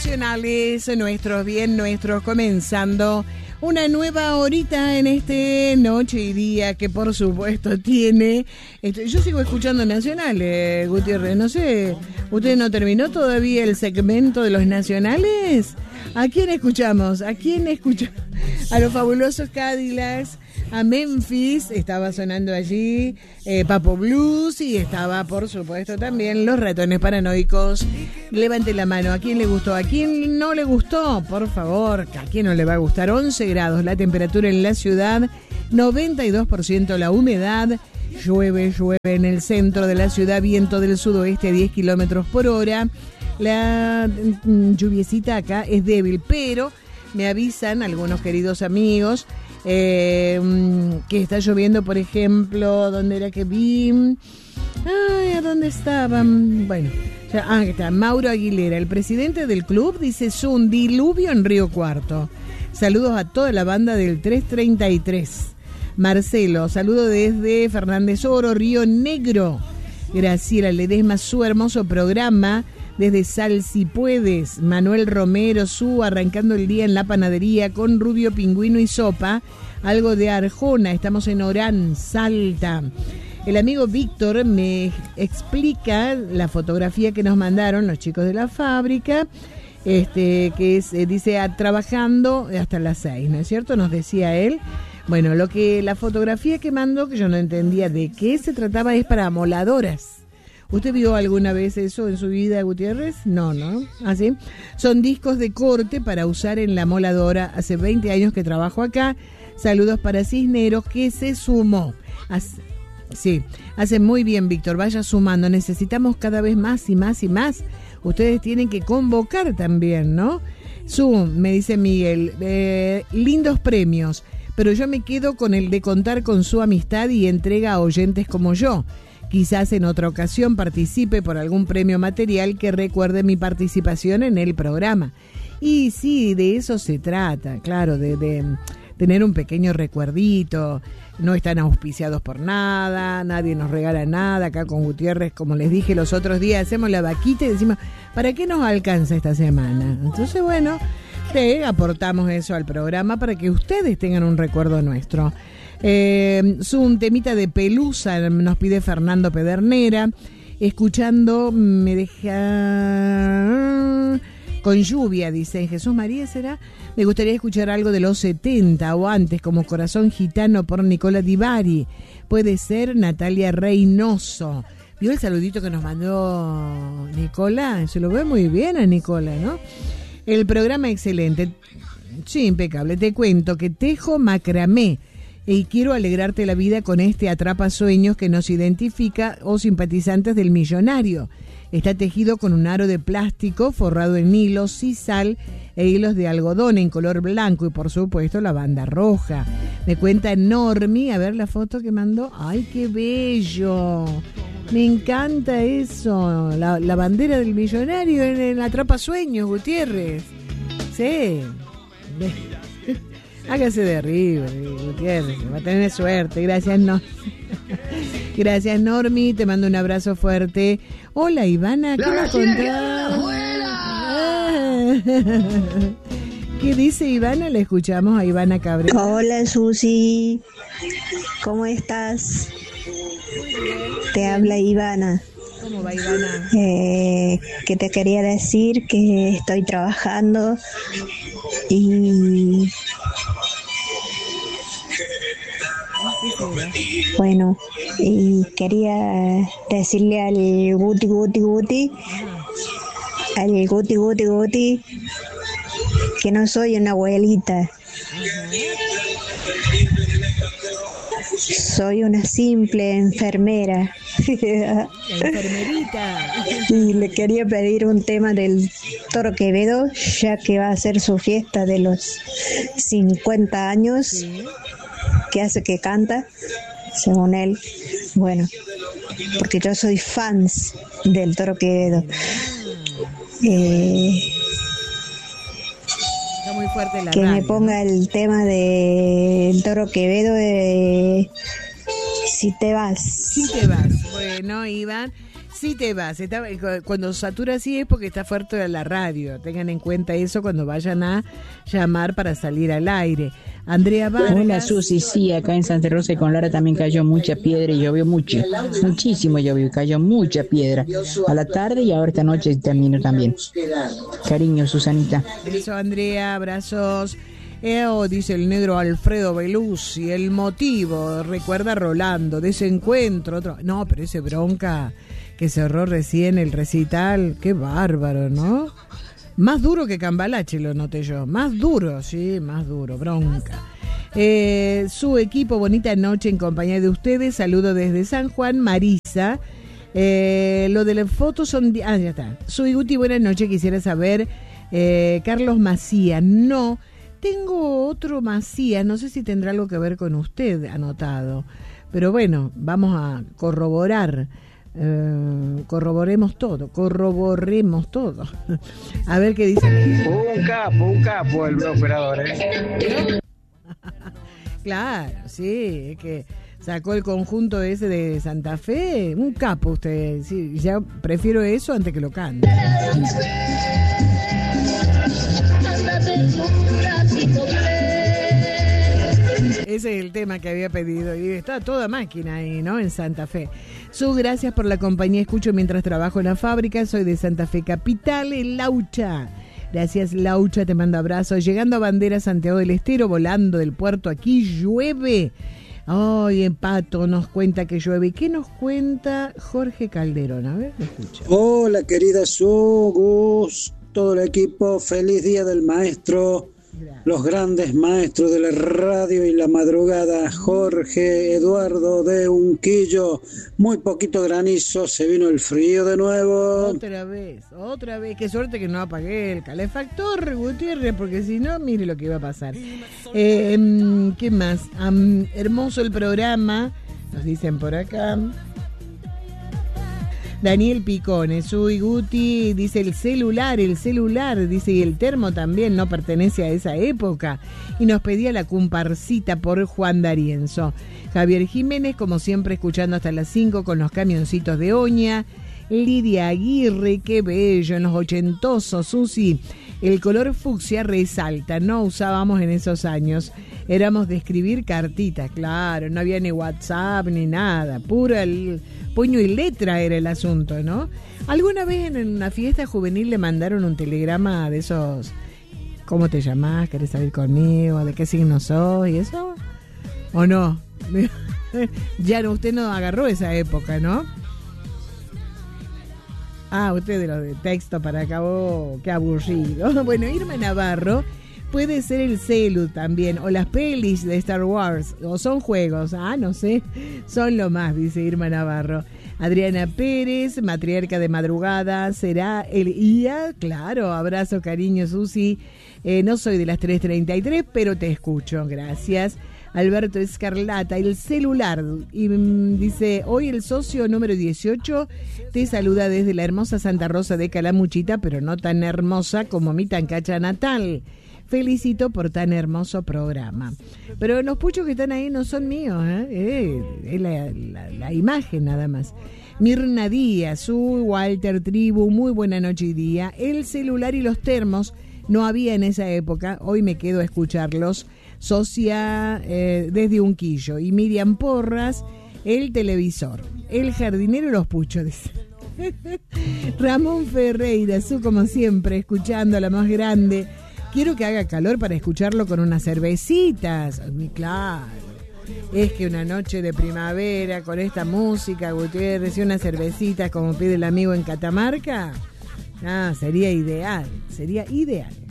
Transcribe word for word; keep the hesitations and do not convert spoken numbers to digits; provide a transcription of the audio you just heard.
nacionales, nuestros, bien nuestros, comenzando una nueva horita en este noche y día que por supuesto tiene... Este, yo sigo escuchando nacionales, Gutiérrez, no sé, ¿usted no terminó todavía el segmento de los nacionales? ¿A quién escuchamos? ¿A quién escuchamos? A los fabulosos Cadillacs, a Memphis, estaba sonando allí, eh, Papo Blues, y estaba, por supuesto, también Los Ratones Paranoicos. Levante la mano, ¿a quién le gustó? ¿A quién no le gustó? Por favor, ¿a quién no le va a gustar? once grados la temperatura en la ciudad, noventa y dos por ciento la humedad, llueve, llueve en el centro de la ciudad, viento del sudoeste a diez kilómetros por hora. La mm, lluviecita acá es débil, pero me avisan algunos queridos amigos eh, que está lloviendo, por ejemplo, ¿dónde era que vi? Ay, ¿a dónde estaban? Bueno, ya, ah, aquí está, Mauro Aguilera, el presidente del club, dice, es un diluvio en Río Cuarto. Saludos a toda la banda del tres treinta y tres. Marcelo, saludo desde Fernández Oro, Río Negro. Graciela Ledesma, su hermoso programa desde Sal Si Puedes. Manuel Romero, su arrancando el día en la panadería con Rubio, Pingüino y Sopa. Algo de Arjona, estamos en Orán, Salta. El amigo Víctor me explica la fotografía que nos mandaron los chicos de la fábrica, este que es, eh, dice, a, trabajando hasta las seis, ¿no es cierto? Nos decía él. Bueno, lo que la fotografía que mandó, que yo no entendía de qué se trataba, es para amoladoras. ¿Usted vio alguna vez eso en su vida, Gutiérrez? No, ¿no? ¿Así? Son discos de corte para usar en la moladora. Hace veinte años que trabajo acá. Saludos para Cisneros, que se sumó. Hace, sí, hace muy bien, Víctor. Vaya sumando. Necesitamos cada vez más y más y más. Ustedes tienen que convocar también, ¿no? Su, me dice Miguel, eh, lindos premios. Pero yo me quedo con el de contar con su amistad y entrega a oyentes como yo. Quizás en otra ocasión participe por algún premio material que recuerde mi participación en el programa. Y sí, de eso se trata, claro, de, de tener un pequeño recuerdito. No están auspiciados por nada, nadie nos regala nada. Acá con Gutiérrez, como les dije los otros días, hacemos la vaquita y decimos, ¿para qué nos alcanza esta semana? Entonces, bueno, te aportamos eso al programa para que ustedes tengan un recuerdo nuestro. Eh, es un temita de Pelusa, nos pide Fernando Pedernera. Escuchando, me deja con lluvia, dice Jesús María, ¿será? Me gustaría escuchar algo de los setenta o antes, como Corazón Gitano por Nicola Di Bari. Puede ser Natalia Reynoso. ¿Vio el saludito que nos mandó Nicola? Se lo ve muy bien a Nicola, ¿no? El programa excelente. Sí, impecable. Te cuento que tejo macramé y quiero alegrarte la vida con este atrapasueños que nos identifica o simpatizantes del millonario. Está tejido con un aro de plástico forrado en hilos, sisal e hilos de algodón en color blanco y por supuesto la banda roja. Me cuenta Normi, a ver la foto que mandó. ¡Ay, qué bello! Me encanta eso, la, la bandera del millonario en el atrapasueños, Gutiérrez. Sí. Hágase de arriba, Gutiérrez, va a tener suerte. Gracias, no. Gracias, Normi, te mando un abrazo fuerte. Hola, Ivana, ¿qué me contás? ¿Qué dice Ivana? Le escuchamos a Ivana Cabrera. Hola, Susi, ¿cómo estás? Te habla Ivana. ¿Cómo va, Ivana? Eh, que te quería decir que estoy trabajando y bueno, y quería decirle al Guti Guti Guti, al Guti Guti Guti, que no soy una abuelita. Soy una simple enfermera. Enfermerita. Y le quería pedir un tema del Toro Quevedo, ya que va a ser su fiesta de los cincuenta años, sí, que hace que canta, según él. Bueno, porque yo soy fans del Toro Quevedo. Eh, Está muy fuerte la que radio, me ponga, ¿no?, el tema del Toro Quevedo de Si te vas. Si te vas. Bueno, Iván, Sí te vas, está, cuando satura así es porque está fuerte la radio, tengan en cuenta eso cuando vayan a llamar para salir al aire. Andrea Vargas. Hola Susi, sí, acá en Santa Rosa y con Lara también cayó mucha piedra y llovió mucho, muchísimo llovió, cayó mucha piedra a la tarde y ahora esta noche terminó también. Cariño, Susanita. Beso Andrea, abrazos. Eh, oh, dice el negro Alfredo Beluzzi, el motivo, recuerda Rolando, desencuentro, otro. No, pero ese bronca que cerró recién el recital, qué bárbaro, ¿no? Más duro que Cambalache, lo noté yo, más duro, sí, más duro, bronca. Eh, su equipo, bonita noche en compañía de ustedes, saludo desde San Juan, Marisa. Eh, lo de las fotos son... Ah, ya está. Su Guti, buenas noches, quisiera saber, eh, Carlos Macías, no... Tengo otro Macías, no sé si tendrá algo que ver con usted anotado, pero bueno, vamos a corroborar, eh, corroboremos todo, corroboremos todo, a ver qué dice. Un capo, un capo el operador, ¿eh? Claro, sí, es que sacó el conjunto ese de Santa Fe, un capo usted, sí, ya prefiero eso antes que lo cante. Ese es el tema que había pedido y está toda máquina ahí, ¿no? En Santa Fe. Su gracias por la compañía, escucho mientras trabajo en la fábrica, soy de Santa Fe Capital, en Laucha. Gracias Laucha, te mando abrazos. Llegando a Bandera, Santiago del Estero, volando del puerto, aquí llueve. Ay, en Pato nos cuenta que llueve. ¿Qué nos cuenta Jorge Calderón? A ver, escucha. Hola querida Sugus, todo el equipo, feliz día del maestro. Gracias. Los grandes maestros de la radio y la madrugada, Jorge Eduardo de Unquillo, muy poquito granizo, se vino el frío de nuevo. Otra vez, otra vez, qué suerte que no apagué el calefactor, Gutiérrez, porque si no, mire lo que iba a pasar. Eh, ¿Qué más? Um, hermoso el programa, nos dicen por acá. Daniel Picone, Sui Guti, dice el celular, el celular, dice, y el termo también no pertenece a esa época. Y nos pedía la comparsita por Juan D'Arienzo. Javier Jiménez, como siempre, escuchando hasta las cinco con los camioncitos de Oña. Lidia Aguirre, qué bello, en los ochentosos, Susi. El color fucsia resalta, no usábamos en esos años. Éramos de escribir cartitas, claro, no había ni WhatsApp ni nada, puro el puño y letra era el asunto, ¿no? ¿Alguna vez en una fiesta juvenil le mandaron un telegrama de esos, ¿cómo te llamás? ¿Querés salir conmigo? ¿De qué signo sos? ¿Y eso? ¿O no? Ya no, usted no agarró esa época, ¿no? Ah, usted de lo de texto para acá, oh, qué aburrido. Bueno, Irma Navarro, puede ser el celu también, o las pelis de Star Wars, o son juegos, ah, no sé, son lo más, dice Irma Navarro. Adriana Pérez, matriarca de madrugada, será el I A, claro, abrazo, cariño, Susi. Eh, no soy de las tres treinta y tres, pero te escucho, gracias. Alberto Escarlata, el celular, y mm, dice, hoy el socio número dieciocho te saluda desde la hermosa Santa Rosa de Calamuchita, pero no tan hermosa como mi Tancacha natal. Felicito por tan hermoso programa. Pero los puchos que están ahí no son míos, ¿eh? Eh, es la, la, la imagen nada más. Mirna Díaz, su Walter Tribu, muy buena noche y día. El celular y los termos no había en esa época, hoy me quedo a escucharlos. Socia eh, desde Unquillo. Y Miriam Porras, el televisor. El jardinero y los puchos, dice. Ramón Ferreira, su como siempre, escuchando a la más grande. Quiero que haga calor para escucharlo con unas cervecitas. Claro. Es que una noche de primavera con esta música, Gutiérrez, y unas cervecitas como pide el amigo en Catamarca. Ah, sería ideal, sería ideal.